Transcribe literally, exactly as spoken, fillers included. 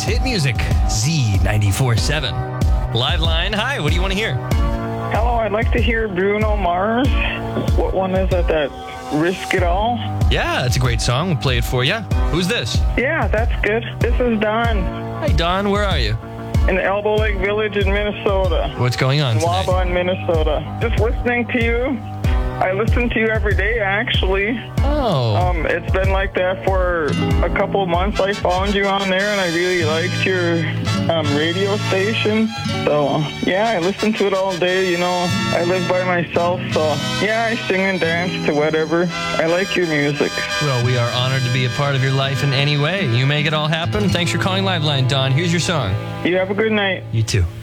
It's Hit Music, Z ninety-four point seven. Live line, hi, what do you want to hear? Hello, I'd like to hear Bruno Mars. What one is it, that Risk It All? Yeah, that's a great song. We'll play it for you. Who's this? Yeah, that's good. This is Don Hi, Don, where are you? in Elbow Lake Village in Minnesota. What's going on tonight? Waban, Minnesota. Just listening to you. I listen to you every day, actually. Oh. Um, it's been like that for a couple months. I found you on there, and I really liked your um, radio station. So, yeah, I listen to it all day. You know, I live by myself, so, yeah, I sing and dance to whatever. I like your music. Well, we are honored to be a part of your life in any way. You make it all happen. Thanks for calling Live Line, Don. Here's your song. You have a good night. You too.